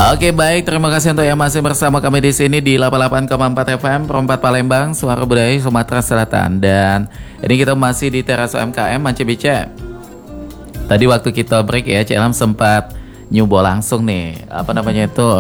Oke baik, terima kasih untuk yang masih bersama kami di sini di 88,4 FM Perempat Palembang, Suara Budaya Sumatera Selatan. Dan ini kita masih di teras UMKM Mance Bice. Tadi waktu kita break ya, Cik Ilham sempat nyoba langsung nih, apa namanya itu,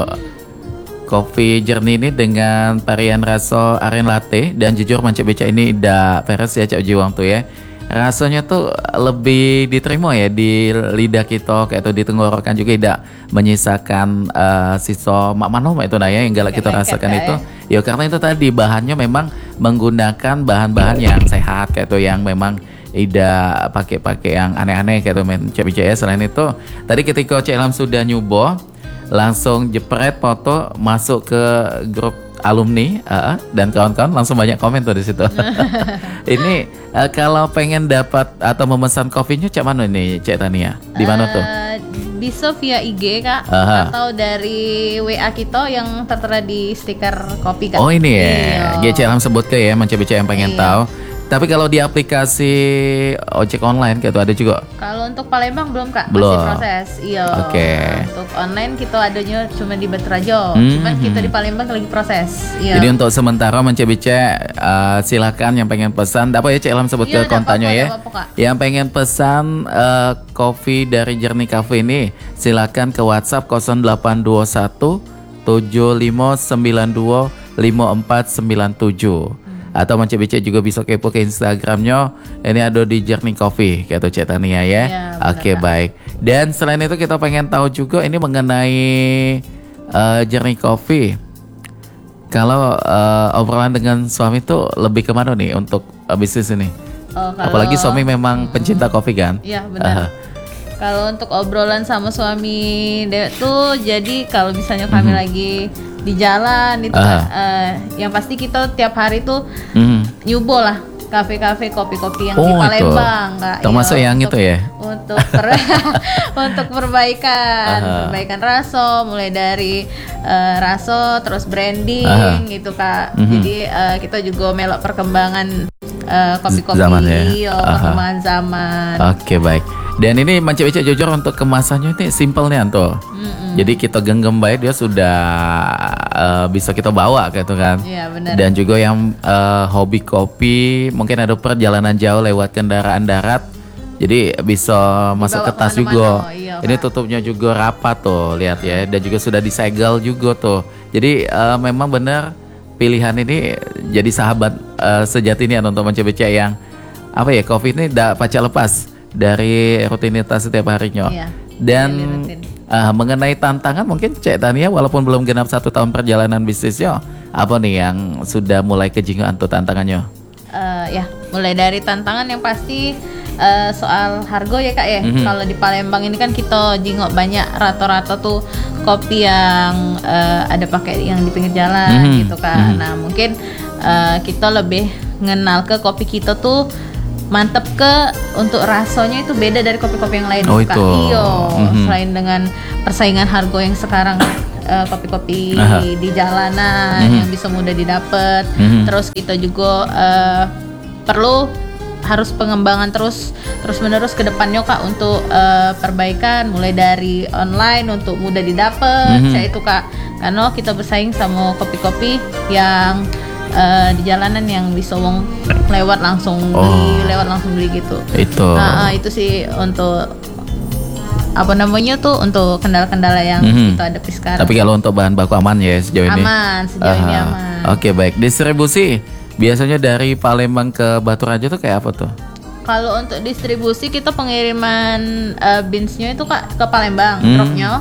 kopi jernih ini dengan varian rasa aren latte. Dan jujur Mance Bice ini dah peres ya Cik Jiwang tuh ya. Rasanya tuh lebih diterima ya di lidah kita, kayak tuh di tenggorokan juga tidak menyisakan sisa mak manoma itu nah ya yang galak kita rasakan itu. Ya karena itu tadi bahannya memang menggunakan bahan-bahan yang sehat kayak tuh, yang memang tidak pakai yang aneh-aneh kayak tuh Cik ya. Selain itu tadi ketika Cik Ilham sudah nyoba, langsung jepret foto masuk ke grup alumni dan kawan-kawan, langsung banyak komen tuh di situ. Ini kalau pengen dapat atau memesan kopinya cak mana nih Cik Tania? Di mana tuh? Bisa via IG Kak, atau dari WA kita yang tertera di stiker kopi Kak. Oh ini ya, Cik Ilham sebut ke ya, mencoba yang pengen tahu. Tapi kalau di aplikasi ojek online gitu ada juga? Kalau untuk Palembang belum Kak, belum. Masih proses. Iya. Oke. Untuk online kita adanya cuma di Baturajo. Cuman kita di Palembang lagi proses. Iya. Jadi untuk sementara mencoba silakan yang pengen pesan. Apa ya Cik Ilham sebut ke kontaknya ya? Yang pengen pesan kopi dari Jernih Cafe ini silakan ke WhatsApp 0821 7592 5497. Atau Mance Bice juga bisa kepo ke Instagramnya. Ini ada di Jernih Coffee kayak tuh Cik Tania ya. Oke baik. Dan selain itu kita pengen tahu juga ini mengenai Jernih Coffee. Kalau obrolan dengan suami tuh lebih kemana nih untuk bisnis ini? Apalagi suami memang pencinta kopi kan? Iya benar. Kalau untuk obrolan sama suami Dewek tuh, jadi kalau misalnya kami lagi di jalan itu yang pasti kita tiap hari tuh nyoba lah kafe-kafe kopi-kopi yang di Palembang Kak. Termasuk yang itu ya? Untuk untuk perbaikan rasa, mulai dari rasa terus branding gitu Kak. Jadi kita juga melok perkembangan kopi-kopi perkembangan zaman. Oke baik. Dan ini Mance Bice jujur untuk kemasannya ini simple nih Anto. Jadi kita genggam baik dia sudah bisa kita bawa gitu kan. Iya benar. Dan juga yang hobi kopi, mungkin ada perjalanan jauh lewat kendaraan darat, jadi bisa masuk ke tas juga. Ini tutupnya juga rapat tuh, lihat ya. Dan juga sudah disegel juga tuh. Jadi memang benar pilihan ini jadi sahabat sejati ini untuk Mance Bice yang apa ya, kopi ini tidak pacak lepas dari rutinitas setiap harinya. Dan mengenai tantangan mungkin Cik Tania walaupun belum genap 1 tahun perjalanan bisnisnya, apa nih yang sudah mulai kejingaan tuh tantangannya? Ya mulai dari tantangan yang pasti soal harga ya Kak ya. Kalau di Palembang ini kan kita jingok banyak rata-rata tuh kopi yang ada pakai yang di pinggir jalan gitu Kak. Nah mungkin kita lebih ngenal ke kopi kita tuh mantep ke untuk rasanya itu beda dari kopi-kopi yang lain Kak. Selain dengan persaingan harga yang sekarang kopi-kopi di jalanan yang bisa mudah didapat, terus kita juga perlu harus pengembangan terus menerus ke depannya Kak untuk perbaikan mulai dari online untuk mudah didapat, saya itu Kak, karena kita bersaing sama kopi-kopi yang di jalanan yang bisa lewat langsung beli gitu. Itu sih untuk apa namanya tuh, untuk kendala-kendala yang kita hadapi sekarang. Tapi kalau untuk bahan baku aman ya sejauh ini? Sejauh ini aman. Oke baik. Distribusi biasanya dari Palembang ke Baturajo tuh kayak apa tuh? Kalau untuk distribusi kita pengiriman beansnya itu Kak ke Palembang, truknya.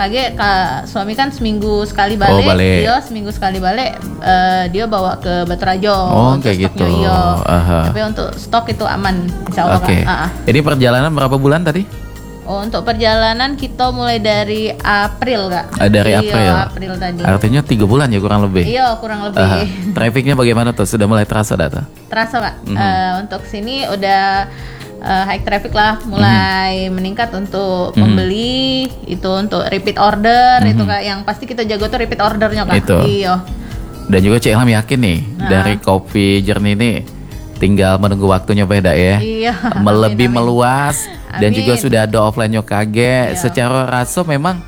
Kak suami kan seminggu sekali balik. Dia seminggu sekali balik dia bawa ke Baturajo. Kayak gitu. Tapi untuk stok itu aman insyaallah Kak. Ini perjalanan berapa bulan tadi? Untuk perjalanan kita mulai dari April Kak. Dari April. April tadi. Artinya 3 bulan ya kurang lebih. Iya kurang lebih. Trafficnya bagaimana tuh? Sudah mulai terasa data? Terasa Kak. Untuk sini udah high traffic lah, mulai meningkat untuk pembeli, itu untuk repeat order itu Kak. Yang pasti kita jago tuh repeat ordernya Kak. Iya. Dan juga Cik Ilham yakin nih dari kopi jernih ini tinggal menunggu waktunya beda ya. Lebih meluas. Dan juga sudah ada offline-nya KG. Secara rasa memang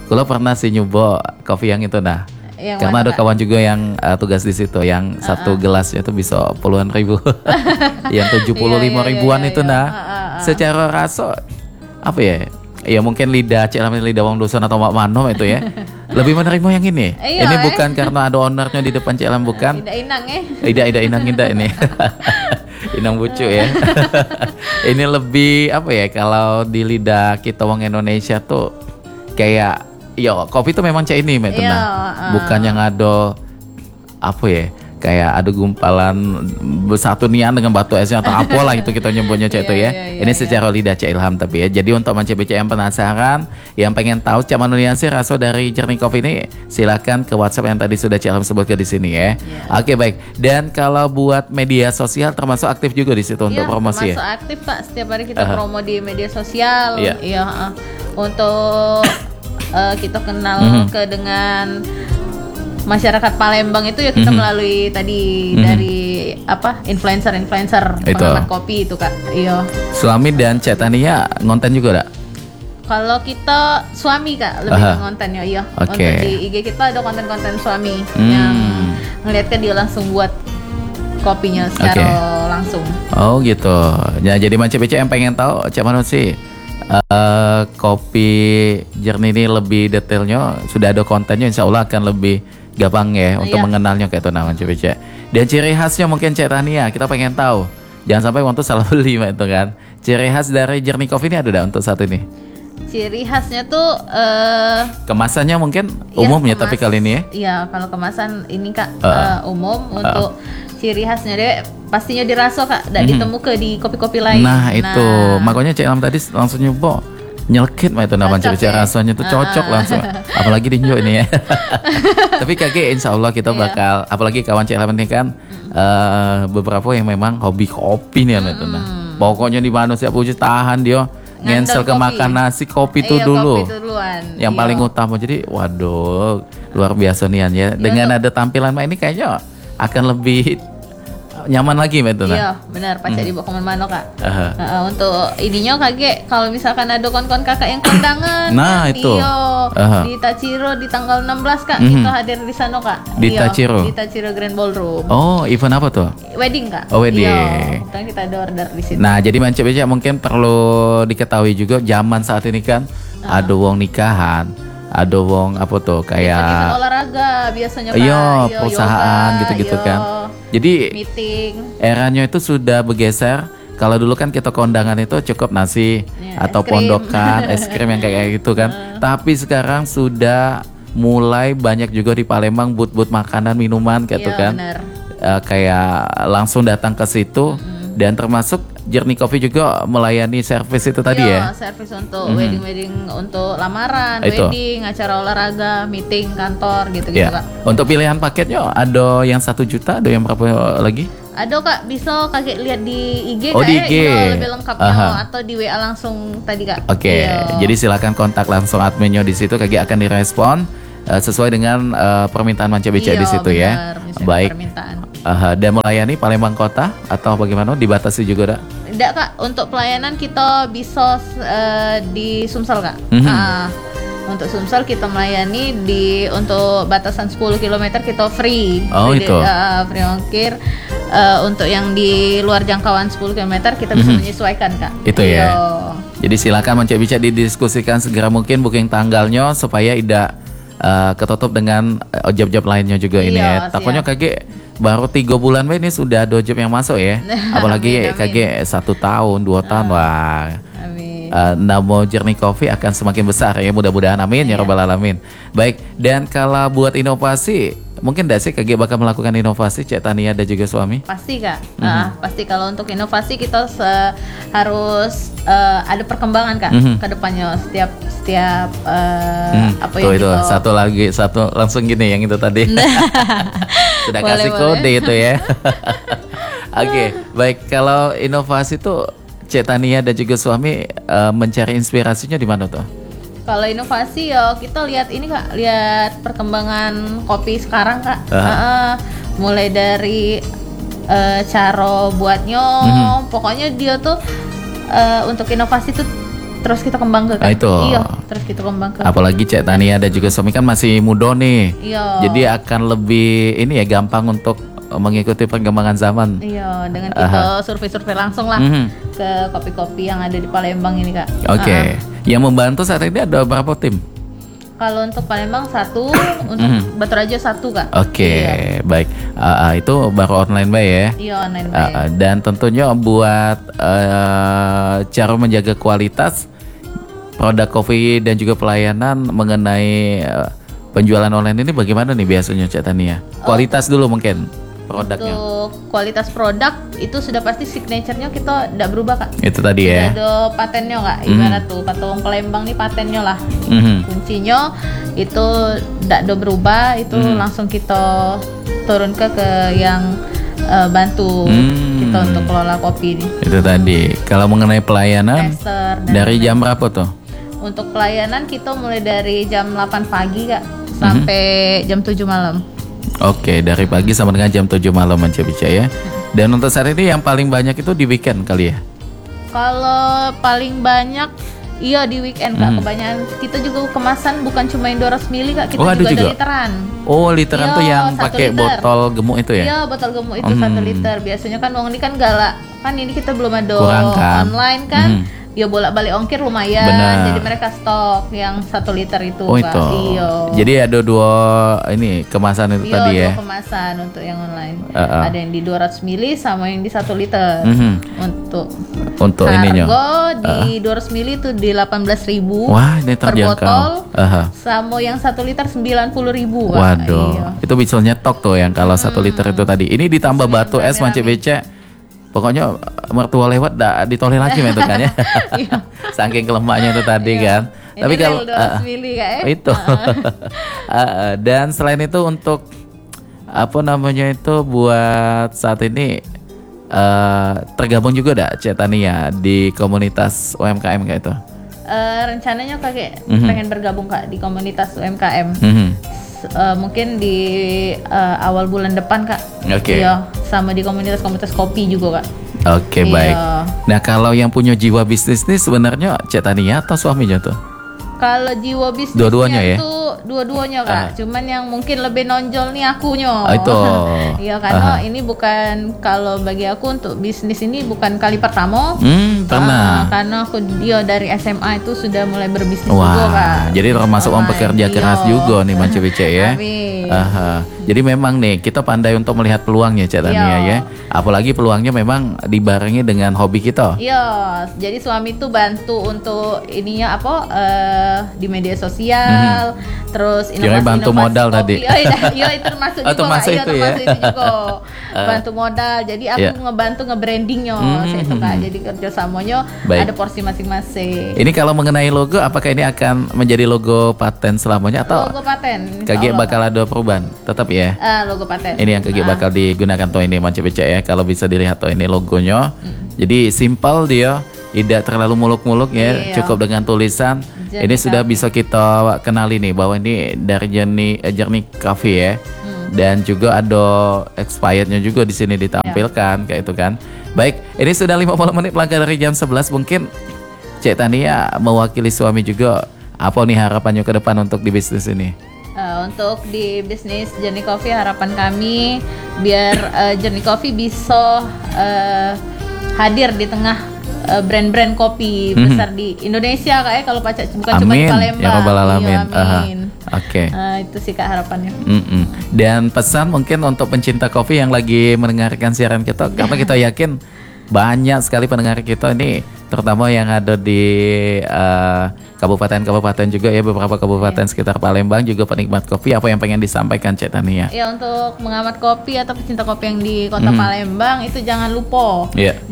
Kalau pernah sih nyoba kopi yang itu nah. Yang Karena mana, ada Kak? kawan juga yang tugas di situ yang satu gelasnya itu bisa puluhan ribu. Yang 75 ribuan itu nah. Secara rasa apa ya? Ya mungkin lidah lidah wong dusun atau mak mano itu ya. Lebih menerima yang ini. Iya, Ini bukan karena ada ownernya di depan Cik Ilham bukan. Tidak inang Ida inang ini. Inang bucu ya. Ini lebih apa ya kalau di lidah kita wong Indonesia tuh kayak ya kopi tuh memang cak ini itu nah. Bukan yang ada apa ya kayak ada gumpalan bersatu nian dengan batu esnya atau apalah itu kita nyebutnya cak itu ya. Ini secara lidah Cik Ilham tapi ya. Jadi untuk Manca-Bica yang penasaran, yang pengen tahu cak mana sih rasa dari jernih kopi ini, silakan ke WhatsApp yang tadi sudah Cik Ilham sebutkan di sini ya. Oke baik. Dan kalau buat media sosial termasuk aktif juga di situ untuk promosi termasuk ya. aktif Kak, setiap hari kita promo di media sosial. Iya. Untuk kita kenal dengan masyarakat Palembang itu ya kita melalui tadi dari influencer pengamat kopi itu Kak. Iya. Suami dan Cik Tania ngonten juga enggak? Kalau kita suami Kak lebih ke kontennya iya. Untuk di IG kita ada konten-konten suami yang ngeliatkan dia langsung buat kopinya secara langsung. Oh gitu. Ya jadi Manca-Bica yang pengen tahu cak mana sih kopi jernih ini lebih detailnya, sudah ada kontennya, insya Allah akan lebih gampang ya untuk mengenalnya kayak itu namanya Manca-Bica. Dan ciri khasnya mungkin Cik Tania kita pengen tahu. Jangan sampai waktu salah beli itu kan. Ciri khas dari jernih kopi ini ada enggak untuk saat ini? Ciri khasnya tuh kemasannya mungkin umum ya tapi kali ini ya. Iya, kalau kemasan ini Kak umum. Untuk ciri khasnya deh pastinya dirasa Kak, tidak ditemu di kopi-kopi lain. Nah itu makanya Cik Ilham tadi langsung nyoba nyelkit mah itu namanya Manca-Bica rasanya tuh cocok langsung. Apalagi dinjo ini ya. Tapi kakek insya Allah kita bakal, apalagi kawan Cik Ilham ini kan beberapa yang memang hobi kopi nih itu nah. Pokoknya di mana siap uji tahan dia ngensel ke makan nasi kopi itu dulu. Kopi yang paling utama. Jadi waduh luar biasa nih ya. Dengan ada tampilan ini kayaknya akan lebih nyaman lagi itu nah. Iya benar pacak dibawa kemana-mana Kak. Untuk ininya kakek kalau misalkan ada kon-kon kakak yang kondangan nah itu di Tachiro di tanggal 16 Kak kita hadir di sana Kak. Di Tachiro Grand Ballroom. Oh event apa tuh? Wedding Kak. Oh wedding. Kan kita ada order di situ. Nah jadi Manca-Bica mungkin perlu diketahui juga zaman saat ini kan ada wong nikahan, ada wong apa tuh kayak olahraga biasanya Kak. Iya perusahaan gitu-gitu kan. Jadi meeting eranya itu sudah bergeser. Kalau dulu kan kita kondangan itu cukup nasi atau pondokan, es krim yang kayak gitu kan. Tapi sekarang sudah mulai banyak juga di Palembang booth-booth makanan, minuman kayak gitu kan. Kayak langsung datang ke situ dan termasuk Jernih Coffee juga melayani servis itu tadi ya. Servis untuk wedding untuk lamaran, wedding, acara olahraga, meeting kantor gitu-gitu Kak. Untuk pilihan paketnya ada yang 1 juta, ada yang berapa lagi? Ada Kak, bisa kakek lihat di IG di IG. Lebih lengkapnya atau di WA langsung tadi Kak. Jadi silakan kontak langsung adminnya di situ, kakek akan direspon sesuai dengan permintaan Manca-Bica di situ ya. Baik. Dan melayani Palembang Kota atau bagaimana? Dibatasi juga enggak? Tidak Kak, untuk pelayanan kita bisa di Sumsel Kak. Untuk Sumsel kita melayani untuk batasan 10 km kita free. Free ongkir. Untuk yang di luar jangkauan 10 km kita bisa menyesuaikan Kak. Itu ya. Jadi silakan Manca-Bica didiskusikan segera mungkin booking tanggalnya supaya tidak ketutup dengan job-job lainnya juga ini ya. Takutnya kakek baru 3 bulan ini sudah ada job yang masuk ya. Apalagi kakek 1 tahun 2 tahun wah. Nama Jernih Coffee akan semakin besar ya, mudah-mudahan amin ya robbal alamin. Baik, dan kalau buat inovasi mungkin enggak sih kakek bakal melakukan inovasi Cik Tania dan juga suami? Pasti Kak. Pasti kalau untuk inovasi kita harus ada perkembangan Kak ke depannya setiap apa yang itu satu langsung gini yang itu tadi. Sudah kasih kode itu ya. Oke, baik, kalau inovasi tuh Cik Tania dan juga suami mencari inspirasinya di mana tuh? Kalau inovasi ya kita lihat ini Kak, lihat perkembangan kopi sekarang Kak. Mulai dari cara buatnya, pokoknya dia tuh untuk inovasi tuh terus kita kembang ke Itu. Iya, terus kita kembang ke. Apalagi Cek Tania dan juga suami kan masih muda nih. Iya. Jadi akan lebih ini ya gampang untuk mengikuti perkembangan zaman. Iya, dengan kita survei-survei langsung lah ke kopi-kopi yang ada di Palembang ini Kak. Oke. Yang membantu saat ini ada berapa tim? Kalau untuk Palembang 1, untuk Batu Raja 1 Kak. Oke, baik. Itu baru online bay ya. Iya, online bay. Dan tentunya buat cara menjaga kualitas produk kopi dan juga pelayanan mengenai penjualan online ini bagaimana nih biasanya Cek Tania? Kualitas dulu mungkin produknya. Untuk kualitas produk itu sudah pasti signature-nya kita tidak berubah Kak. Itu tadi ya. Ada patennya Kak. Ibarat tuh patung Palembang nih patennya lah. Kuncinya itu tidak ada berubah, itu langsung kita turun ke yang bantu kita untuk kelola kopi nih. Itu tadi. Kalau mengenai pelayanan Tester dari jam berapa tuh? Untuk pelayanan kita mulai dari jam 8 pagi Kak sampai jam 7 malam. Oke, dari pagi sampai dengan jam 7 malam Manca Bica ya. Dan untuk saat ini yang paling banyak itu di weekend kali ya? Kalau paling banyak iya di weekend Kak. Kebanyakan kita juga kemasan bukan cuma yang 200 ml Kak, kita juga ada literan. Oh, literan tuh yang pakai botol gemuk itu ya? Iya, botol gemuk itu 1 liter. Biasanya kan uang ini kan galak. Kan ini kita belum ada online kan. Ya bolak-balik ongkir lumayan. Benar. Jadi mereka stok yang 1 liter itu Oh, Kak. itu. Iya. Jadi ada 2 ini kemasan itu tadi ya. 2 kemasan untuk yang online. Ada yang di 200 ml sama yang di 1 liter. Untuk ininya. Harga di 200 ml itu di 18.000 Wah, ini per terjangkau. botol. Sama yang 1 liter 90.000. Waduh, Iya. itu bisa nyetok tuh yang kalau 1 liter itu tadi. Ini ditambah batu es Manca Bica. Pokoknya mertua lewat ditoleh lagi itu kan ya. Saking kelemahnya itu tadi kan. Ini Tapi kalau 200 ml Kak, itu. Dan selain itu untuk apa namanya itu buat saat ini tergabung juga enggak Cek Tania di komunitas UMKM kayak itu? Rencananya kakek pengen bergabung Kak di komunitas UMKM. Mungkin di awal bulan depan Kak. Oke. Iya, sama di komunitas kopi juga Kak. Oke, baik. Nah, kalau yang punya jiwa bisnis nih sebenarnya Cek Tania atau suaminya tuh? Kalau jiwa bisnisnya Dua-duanya ya? itu dua-duanya Kak. Cuman yang mungkin lebih nonjol nih akunya. Itu. Iya, karena ini bukan, kalau bagi aku untuk bisnis ini bukan kali pertama. Pernah. Karena aku dari SMA itu sudah mulai berbisnis juga Kak. Jadi termasuk orang pekerja keras juga nih Manca Bica ya. Amin. Jadi memang nih kita pandai untuk melihat peluangnya Cek Tania ya. Apalagi peluangnya memang dibarengi dengan hobi kita. Iya, jadi suami tuh bantu untuk ininya di media sosial, terus inovasi bantu modal kopi. tadi. Iya, itu termasuk juga. Termasuk itu ya. Termasuk itu juga. Bantu modal. Jadi aku ngebantu nge-brandingnya itu Kak. Jadi kerjasamanya ada porsi masing-masing. Ini kalau mengenai logo, apakah ini akan menjadi logo paten selamanya atau logo paten? KG bakal ada perubahan? Tetap ya. Logo paten. Ini yang KG bakal digunakan tuh ini Manca Bica ya. Kalau bisa dilihat tuh ini logonya. Jadi simpel dia, tidak terlalu muluk-muluk ya. Cukup dengan tulisan. Ini sudah bisa kita kenali nih bahwa ini dari Journey Coffee ya. Dan juga ada expirednya juga di sini ditampilkan kayak itu kan. Baik, ini sudah 50 menit melangkah dari jam 11. Mungkin Cek Tania mewakili suami juga, apa nih harapannya ke depan untuk di bisnis ini? Untuk di bisnis Journey Coffee, harapan kami biar Journey Coffee bisa hadir di tengah brand-brand kopi besar di Indonesia Kak ya, kalau bukan cuma di Palembang. Ya Rabbal Alamin. Amin. Oke. Itu sih Kak harapannya. Dan pesan mungkin untuk pencinta kopi yang lagi mendengarkan siaran kita, karena kita yakin banyak sekali pendengar kita ini, terutama yang ada di kabupaten-kabupaten juga ya, beberapa kabupaten sekitar Palembang juga penikmat kopi. Apa yang pengen disampaikan Cek Tania? Ya, untuk mengamat kopi atau pecinta kopi yang di kota Palembang itu jangan lupa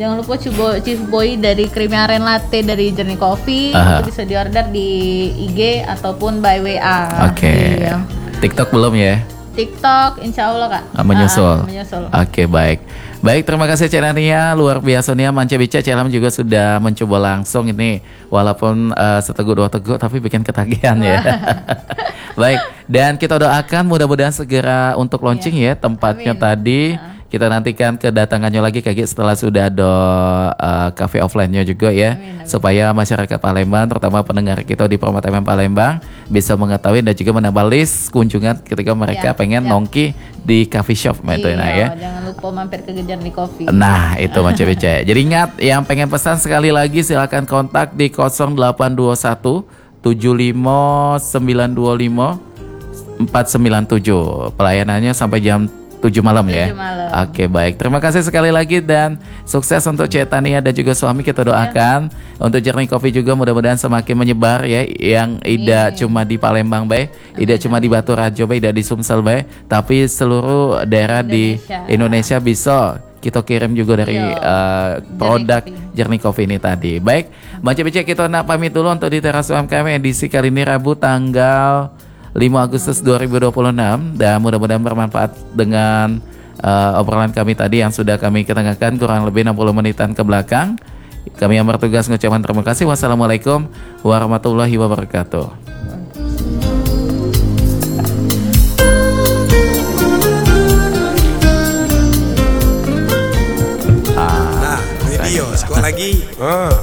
ciboi dari creamy aren latte dari Journey Coffee. Itu bisa diorder di IG ataupun by WA. Oke. TikTok belum ya? TikTok insya Allah Kak menyusul. Oke, baik. Terima kasih Cek Tania, luar biasa nih Manca Bica. Cek juga sudah mencoba langsung ini, walaupun seteguk dua teguk tapi bikin ketagihan ya. Baik, dan kita doakan mudah-mudahan segera untuk launching ya tempatnya tadi. kita nantikan kedatangannya lagi kayak setelah sudah ada cafe offline-nya juga ya. Amin. Supaya masyarakat Palembang, terutama pendengar kita di Permata FM Palembang bisa mengetahui dan juga menambah list kunjungan ketika mereka pengen nongki di coffee shop ya. Jangan lupa mampir ke Jernih Coffee. Nah, itu Mas BC. Jadi ingat, yang pengen pesan sekali lagi silakan kontak di 0821 75925 497. Pelayanannya sampai jam 7 malam ya. 7 malam. Oke, baik. Terima kasih sekali lagi dan sukses untuk Cik Tania dan juga suami, kita doakan. Untuk Jernih Coffee juga mudah-mudahan semakin menyebar ya, yang tidak cuma di Palembang baik, tidak cuma di Batu Rajo baik, tidak di Sumsel baik, tapi seluruh daerah di Indonesia bisa kita kirim juga dari produk Jernih Coffee ini tadi. Baik, Mbak Cik, kita nak pamit dulu untuk di Teras UMKM edisi kali ini Rabu tanggal 5 Agustus 2026, dan mudah-mudahan bermanfaat dengan obrolan kami tadi yang sudah kami ketengahkan kurang lebih 60 menitan ke belakang. Kami yang bertugas mengucapkan terima kasih. Wassalamualaikum warahmatullahi wabarakatuh. Nah, video sekolah lagi.